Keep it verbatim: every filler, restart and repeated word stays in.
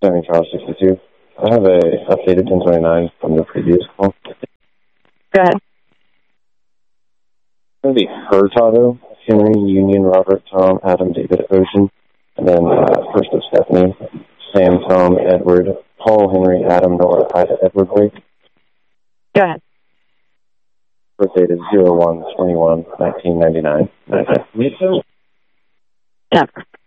Seven Charles sixty-two. I have a updated ten twenty-nine from the previous call. Go ahead. It's going to be Hurtado, Henry, Union, Robert, Tom, Adam, David, Ocean, and then uh, first of Stephanie, Sam, Tom, Edward, Paul, Henry, Adam, Nora, Ida, Edward, Blake. Go ahead. Birth date is zero one twenty-one nineteen ninety-nine. Yeah.